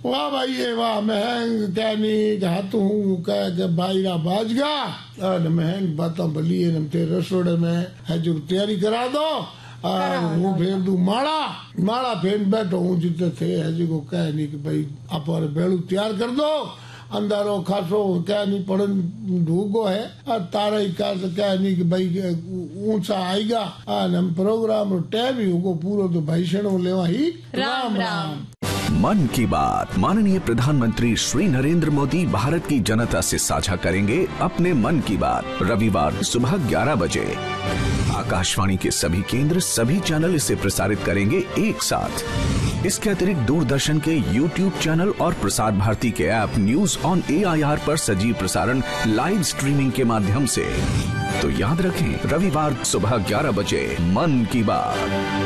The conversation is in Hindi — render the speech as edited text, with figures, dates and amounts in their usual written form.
वाह भाई वाह महंग कहनी हाथ हूँ कह के बाईरा बाज गया महंग बातें भली तेरे रसोड़े में है जो तैयारी करा दो हूँ फेर दू माड़ा फेर बैठो हूँ जिते थे है जो कह नहीं कि भाई आप बेड़ू तैयार कर दो अंधारो खासो कह नहीं पड़न ढूगो है तारा ही कह नहीं कि भाई ऊंचा आएगा हम प्रोग्राम टाइम ही होगो पूरो तो भाई शणो लेवा ही राम राम। मन की बात माननीय प्रधानमंत्री श्री नरेंद्र मोदी भारत की जनता से साझा करेंगे अपने मन की बात रविवार सुबह 11 बजे। आकाशवाणी के सभी केंद्र सभी चैनल इसे प्रसारित करेंगे एक साथ। इसके अतिरिक्त दूरदर्शन के YouTube चैनल और प्रसार भारती के ऐप न्यूज ऑन AIR पर सजीव प्रसारण लाइव स्ट्रीमिंग के माध्यम से। तो याद रखें रविवार सुबह 11 बजे मन की बात।